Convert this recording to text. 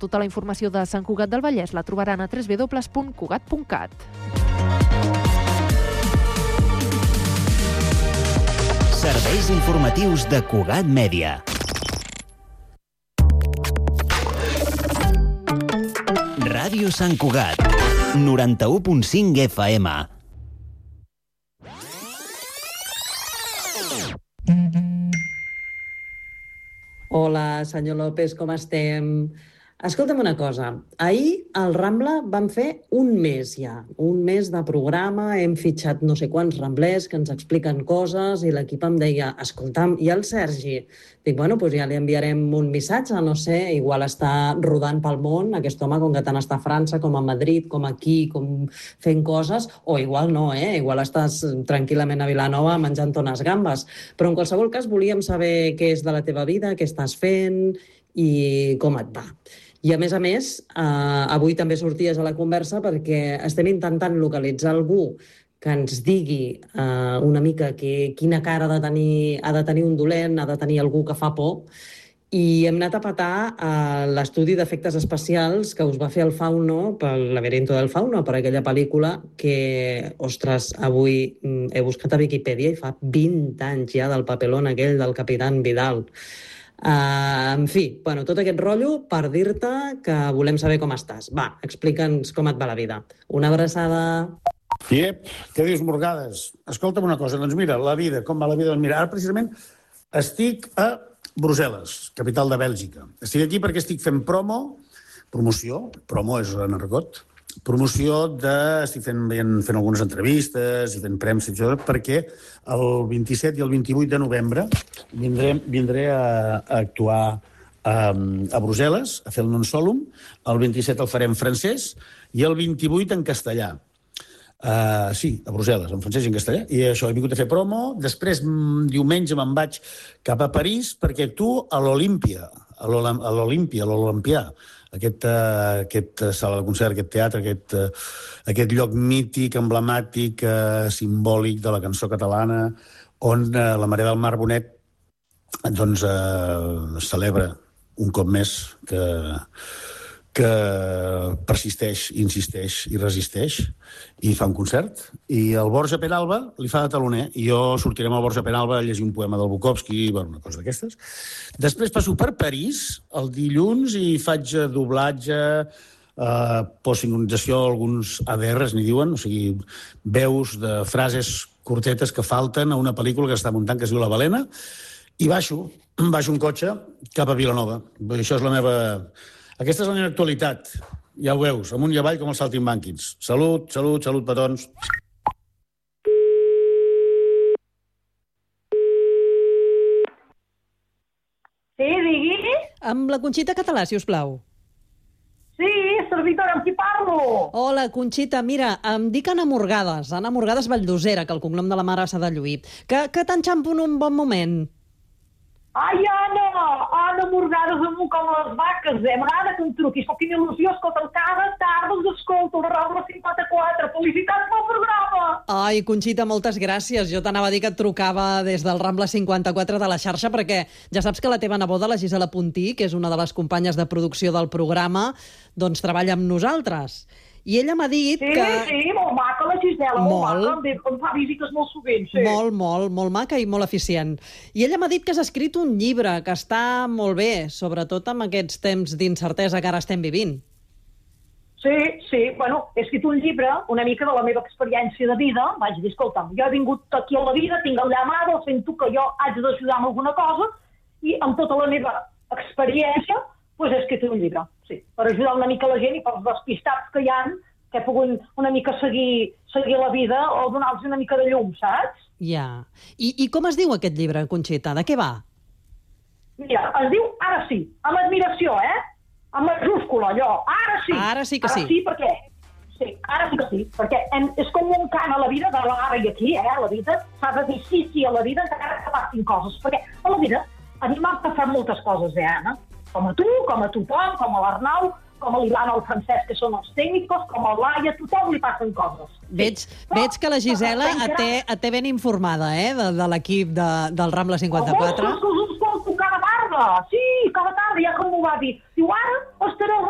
Tota la informació de Sant Cugat del Vallès la trobaran a www.cugat.cat. Serveis informatius de Cugat Mèdia. Ràdio Sant Cugat, 91.5 FM. Hola, senyor López, com estem? Escolta'm una cosa, ahir al Rambla vam fer un mes ja, un mes de programa, hem fitxat no sé quants ramblers que ens expliquen coses i l'equip em deia, escolta'm, i el Sergi? Dic, bueno, doncs ja li enviarem un missatge, no sé, igual està rodant pel món, aquest home, com que tant està a França, com a Madrid, com aquí, com fent coses, o igual no, igual estàs tranquil·lament a Vilanova menjant tones gambes, però en qualsevol cas volíem saber què és de la teva vida, què estàs fent i com et va. I a més, avui també sorties a la conversa perquè estem intentant localitzar algú que ens digui una mica quina cara ha de tenir un dolent, ha de tenir algú que fa por, i hem anat a petar l'estudi d'efectes especials que us va fer el Fauno pel Laberinto del Fauno, per aquella pel·lícula que, ostres, avui he buscat a Viquipèdia i fa 20 anys ja del papelón aquell del Capitán Vidal. En fi, bueno, tot aquest rotllo per dir-te que volem saber com estàs. Va, explica'ns com et va la vida. Una abraçada. Iep, què dius, Morgades? Escolta'm una cosa, doncs mira, la vida, com va la vida? Doncs mira, ara precisament estic a Brussel·les, capital de Bèlgica. Estic aquí perquè estic fent promoció és en argot, estic fent algunes entrevistes i fent premsa, perquè el 27 i el 28 de novembre vindré a actuar a Brussel·les, a fer el Non Solum, el 27 el farem en francès i el 28 en castellà. Sí, a Brussel·les, en francès i en castellà, i això, he vingut a fer promo. Després, diumenge, me'n vaig cap a París perquè actuo a l'Olímpia, aquest sala de concert, aquest teatre, aquest lloc mític, emblemàtic, simbòlic de la cançó catalana, on la Marea del Mar Bonet doncs celebra un cop més que persisteix, insisteix i resisteix i fa un concert. I el Borja Peralba li fa de taloner i jo sortiré amb el Borja Peralba a llegir un poema del Bukowski, una cosa d'aquestes. Després passo per París el dilluns i faig doblatge, postsincronització, alguns ADRs, n'hi diuen, o sigui, veus de frases curtetes que falten a una pel·lícula que està muntant que es diu La Balena, i baixo un cotxe cap a Vilanova. Això és la meva... Aquesta és la meva actualitat. Ja ho veus, amunt i avall com els saltimbanquis. Salut, petons. Sí, digui? Amb la Conxita Català, si us plau. Sí, servidora, amb qui parlo? Hola, Conxita, mira, em dic Anna Morgades Valldosera, que el cognom de la mare s'ha de lluir. Que t'enxampo en un bon moment. Ai, Anna Morgades amunt com les vaques, m'agrada que em truquis, però quina il·lusió, escolta'm, cada tarda us escolto, el Rambla 54, felicitats pel programa! Ai, Conxita, moltes gràcies, jo t'anava a dir que et trucava des del Rambla 54 de la xarxa, perquè ja saps que la teva neboda, la Gisela Puntí, que és una de les companyes de producció del programa, doncs treballa amb nosaltres. I ella m'ha dit que... Sí, molt maca la Gisela, molt maca, em fa visites molt sovint, sí. Molt maca i molt eficient. I ella m'ha dit que has escrit un llibre que està molt bé, sobretot amb aquests temps d'incertesa que ara estem vivint. Sí, bueno, he escrit un llibre una mica de la meva experiència de vida. Vaig dir, escolta'm, jo he vingut aquí a la vida, tinc el llamado, sento que jo haig d'ajudar amb alguna cosa, i amb tota la meva experiència he escrit un llibre, sí, per ajudar una mica la gent i pels despistats que hi ha, que puguin una mica seguir la vida o donar-los una mica de llum, saps? Ja. I com es diu aquest llibre, Conxita? De què va? Mira, es diu Ara sí, amb admiració, amb majúscula, allò, ara sí. Ara sí que sí. Ara sí, perquè... Sí, ara sí que sí, perquè és com un cant a la vida, de l'ara i aquí, la vida, s'ha de dir sí a la vida encara que passin coses, perquè a la vida a mi m'han passat moltes coses, Anna? Com a tu, com a tothom, com a l'Arnau, com a l'Ivana o el Francesc, que són els tècnics, com a Laia, a tothom li passen coses. Veig que la Gisela et té ben informada, de l'equip del Rambla 54. Que us escolto cada tarda, sí, cada tarda, ja com m'ho va dir. Diu, ara estaré al